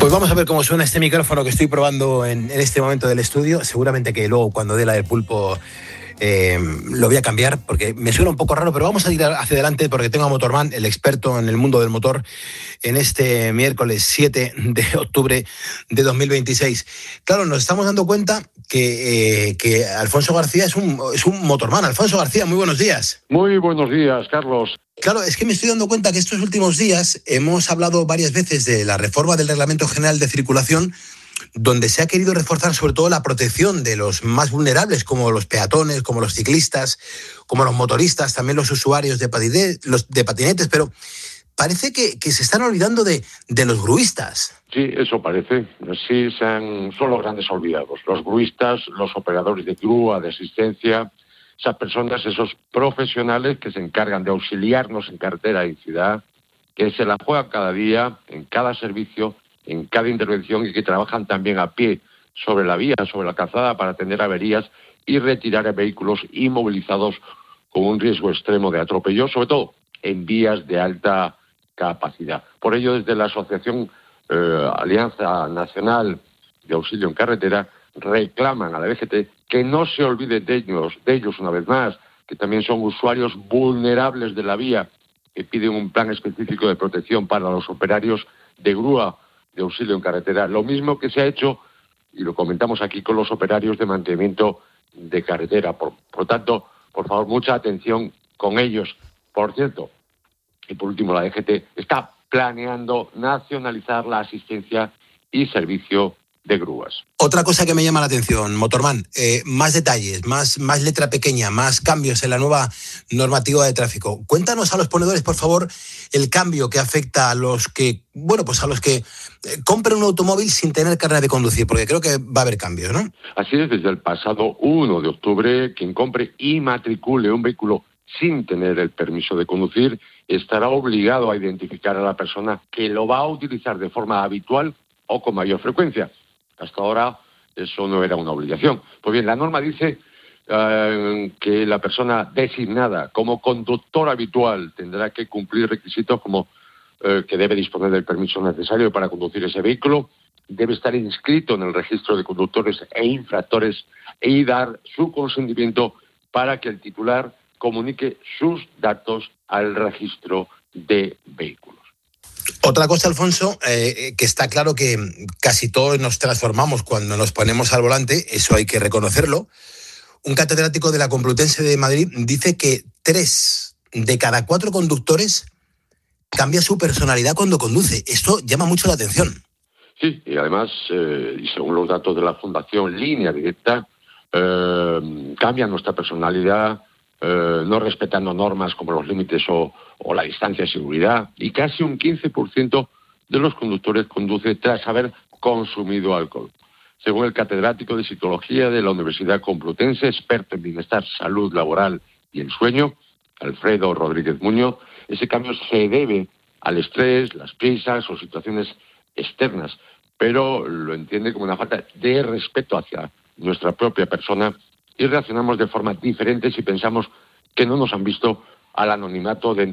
Pues vamos a ver cómo suena este micrófono que estoy probando en este momento del estudio. Seguramente que luego cuando dé la del pulpo lo voy a cambiar porque me suena un poco raro, pero vamos a ir hacia adelante porque tengo a Motorman, el experto en el mundo del motor, en este miércoles 7 de octubre de 2026. Claro, nos estamos dando cuenta que Alfonso García es un Motorman. Alfonso García, muy buenos días. Muy buenos días, Carlos. Claro, es que me estoy dando cuenta que estos últimos días hemos hablado varias veces de la reforma del Reglamento General de Circulación, donde se ha querido reforzar sobre todo la protección de los más vulnerables, como los peatones, como los ciclistas, como los motoristas, también los usuarios de patinetes, pero parece que se están olvidando de los gruistas. Sí, eso parece. Sí, son los grandes olvidados. Los gruistas, los operadores de grúa, de asistencia, esas personas, esos profesionales que se encargan de auxiliarnos en carretera y ciudad, que se la juegan cada día, en cada servicio, en cada intervención y que trabajan también a pie sobre la vía, sobre la calzada para atender averías y retirar vehículos inmovilizados con un riesgo extremo de atropello, sobre todo en vías de alta capacidad. Por ello, desde la Asociación Alianza Nacional de Auxilio en Carretera, reclaman a la DGT que no se olvide de ellos una vez más, que también son usuarios vulnerables de la vía, que piden un plan específico de protección para los operarios de grúa de auxilio en carretera. Lo mismo que se ha hecho, y lo comentamos aquí, con los operarios de mantenimiento de carretera. Por tanto, por favor, mucha atención con ellos. Por cierto, y por último, la DGT está planeando nacionalizar la asistencia y servicio de grúas. Otra cosa que me llama la atención, Motorman, más detalles, más letra pequeña, más cambios en la nueva normativa de tráfico. Cuéntanos a los ponedores, por favor, el cambio que afecta a los que, compren un automóvil sin tener carnet de conducir, porque creo que va a haber cambios, ¿no? Así es, desde el pasado 1 de octubre, quien compre y matricule un vehículo sin tener el permiso de conducir estará obligado a identificar a la persona que lo va a utilizar de forma habitual o con mayor frecuencia. Hasta ahora eso no era una obligación. Pues bien, la norma dice que la persona designada como conductor habitual tendrá que cumplir requisitos como que debe disponer del permiso necesario para conducir ese vehículo, debe estar inscrito en el registro de conductores e infractores y dar su consentimiento para que el titular comunique sus datos al registro de vehículos. Otra cosa, Alfonso, que está claro que casi todos nos transformamos cuando nos ponemos al volante, eso hay que reconocerlo. Un catedrático de la Complutense de Madrid dice que 3 de cada 4 conductores cambia su personalidad cuando conduce. Esto llama mucho la atención. Sí, y además, y según los datos de la Fundación Línea Directa, cambia nuestra personalidad, no respetando normas como los límites o la distancia de seguridad, y casi un 15% de los conductores conduce tras haber consumido alcohol. Según el catedrático de Psicología de la Universidad Complutense, experto en bienestar, salud laboral y el sueño, Alfredo Rodríguez Muñoz, ese cambio se debe al estrés, las prisas o situaciones externas, pero lo entiende como una falta de respeto hacia nuestra propia persona y reaccionamos de forma diferente si pensamos que no nos han visto al anonimato dentro